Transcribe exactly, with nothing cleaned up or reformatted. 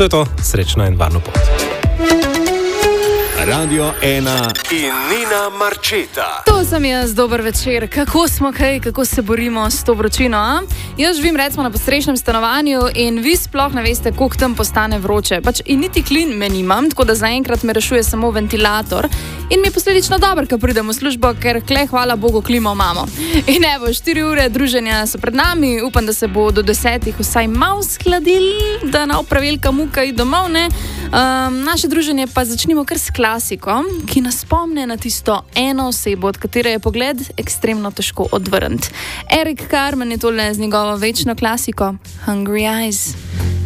To je to, srečno in varno pot. Radio ena in Nina Marčeta. To sem jaz, dober večer. Kako smo kaj, kako se borimo s to vročino? A? Jaz živim recimo na postrešnem stanovanju in vi sploh ne veste, koliko tam postane vroče. Pač in niti klin me nimam, tako da zaenkrat me rešuje samo ventilator. In mi je posledično dobro, ko pridem v službo, ker kle, hvala Bogu, klimo imamo. In evo, štiri ure druženja so pred nami, upam, da se bo do desetih vsaj malo skladil, da ne opravelka muka in domov, ne? Um, naše druženje pa začnimo kar s klasiko, ki nas spomne na tisto eno osebo, od katere je pogled ekstremno težko odvrniti. Eric Carmen je tole z njegovo večno klasiko Hungry Eyes.